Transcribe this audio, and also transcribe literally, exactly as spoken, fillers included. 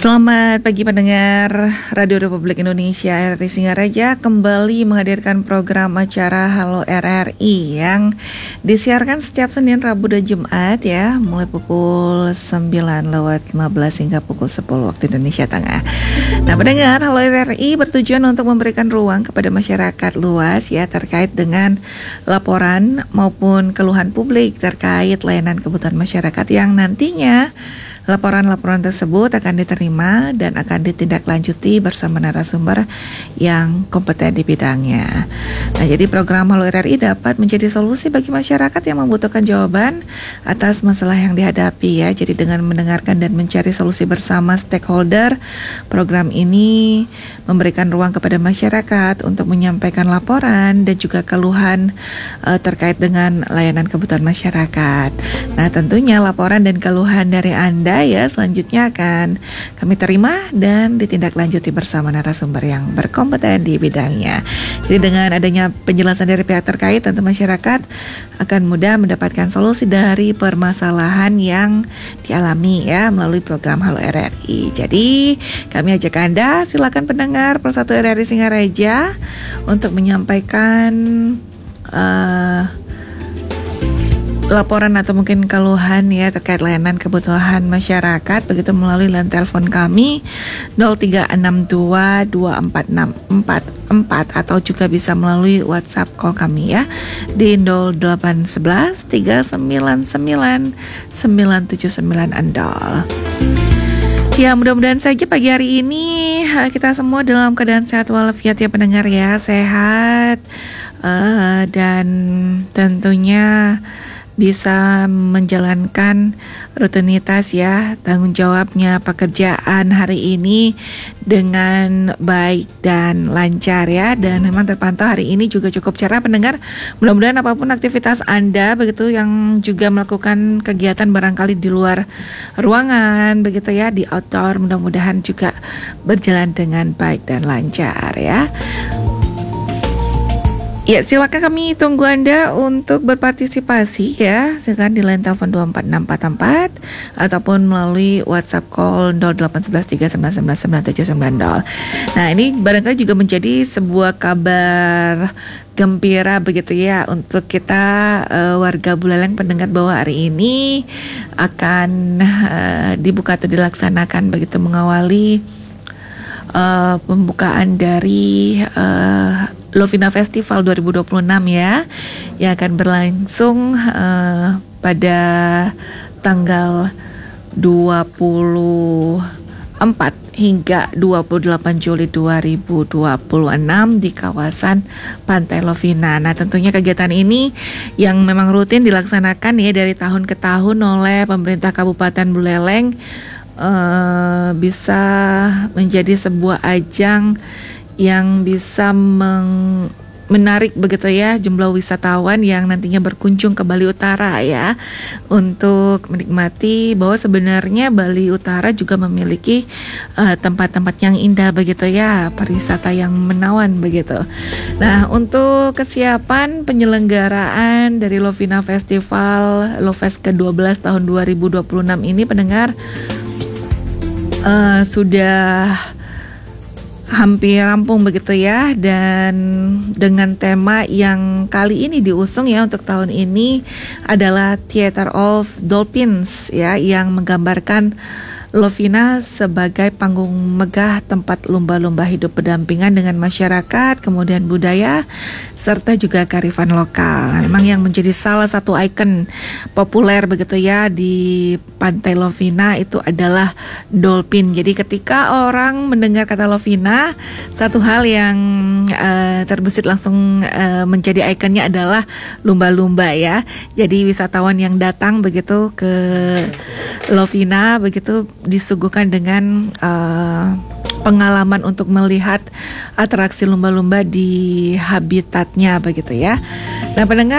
Selamat pagi pendengar Radio Republik Indonesia. R R I Singaraja kembali menghadirkan program acara Halo R R I yang disiarkan setiap Senin, Rabu, dan Jumat ya, mulai pukul sembilan lewat lima belas hingga pukul sepuluh waktu Indonesia Tengah. Nah pendengar, Halo R R I bertujuan untuk memberikan ruang kepada masyarakat luas ya terkait dengan laporan maupun keluhan publik terkait layanan kebutuhan masyarakat yang nantinya laporan-laporan tersebut akan diterima dan akan ditindaklanjuti bersama narasumber yang kompeten di bidangnya. Nah, jadi program Halo R R I dapat menjadi solusi bagi masyarakat yang membutuhkan jawaban atas masalah yang dihadapi ya. Jadi dengan mendengarkan dan mencari solusi bersama stakeholder, program ini memberikan ruang kepada masyarakat untuk menyampaikan laporan dan juga keluhan uh, terkait dengan layanan kebutuhan masyarakat. Nah, tentunya laporan dan keluhan dari Anda ya selanjutnya akan kami terima dan ditindaklanjuti bersama narasumber yang berkompeten di bidangnya. Jadi dengan adanya penjelasan dari pihak terkait, tentu masyarakat akan mudah mendapatkan solusi dari permasalahan yang dialami ya melalui program Halo R R I. Jadi kami ajak Anda, silakan pendengar Persatu R R I Singaraja untuk menyampaikan uh, laporan atau mungkin keluhan ya terkait layanan kebutuhan masyarakat begitu melalui line telepon kami nol tiga enam dua dua empat enam empat empat atau juga bisa melalui WhatsApp call kami ya di nol delapan satu satu tiga sembilan sembilan sembilan tujuh sembilan andol. Ya, mudah-mudahan saja pagi hari ini kita semua dalam keadaan sehat walafiat ya pendengar ya, sehat uh, dan tentunya bisa menjalankan rutinitas ya, tanggung jawabnya pekerjaan hari ini dengan baik dan lancar ya. Dan memang terpantau hari ini juga cukup cerah pendengar. Mudah-mudahan apapun aktivitas Anda begitu yang juga melakukan kegiatan barangkali di luar ruangan begitu ya, di outdoor, mudah-mudahan juga berjalan dengan baik dan lancar ya. Ya, silakan kami tunggu Anda untuk berpartisipasi ya. Silakan di line telepon dua empat enam empat empat ataupun melalui WhatsApp call nol delapan satu satu tiga sembilan sembilan sembilan tujuh sembilan nol. Nah, ini barangkali juga menjadi sebuah kabar gembira begitu ya untuk kita uh, warga Buleleng pendengar bahwa hari ini akan uh, dibuka atau dilaksanakan begitu mengawali uh, pembukaan dari uh, Lovina Festival dua ribu dua puluh enam ya, yang akan berlangsung uh, pada tanggal dua puluh empat hingga dua puluh delapan Juli dua ribu dua puluh enam di kawasan Pantai Lovina. Nah, tentunya kegiatan ini yang memang rutin dilaksanakan ya dari tahun ke tahun oleh pemerintah Kabupaten Buleleng uh, bisa menjadi sebuah ajang yang bisa meng, menarik begitu ya jumlah wisatawan yang nantinya berkunjung ke Bali Utara ya, untuk menikmati bahwa sebenarnya Bali Utara juga memiliki uh, tempat-tempat yang indah begitu ya, pariwisata yang menawan begitu. Nah, untuk kesiapan penyelenggaraan dari Lovina Festival Lovest ke dua belas tahun dua ribu dua puluh enam ini pendengar uh, sudah hampir rampung begitu ya, dan dengan tema yang kali ini diusung ya untuk tahun ini adalah Theater of Dolphins ya, yang menggambarkan Lovina sebagai panggung megah tempat lumba-lumba hidup berdampingan dengan masyarakat, kemudian budaya, serta juga kearifan lokal. Nah, memang yang menjadi salah satu ikon populer begitu ya di Pantai Lovina itu adalah dolphin. Jadi ketika orang mendengar kata Lovina, satu hal yang uh, terbesit langsung uh, menjadi ikonnya adalah lumba-lumba ya. Jadi wisatawan yang datang begitu ke Lovina begitu disuguhkan dengan uh, pengalaman untuk melihat atraksi lumba-lumba di habitatnya begitu ya. Nah pendengar,